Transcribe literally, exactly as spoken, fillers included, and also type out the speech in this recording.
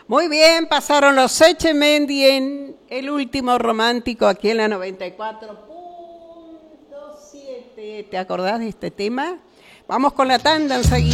Muy bien, pasaron los Sechemendi en El Último Romántico aquí en la noventa y cuatro punto siete. ¿Te acordás de este tema? Vamos con la tanda enseguida.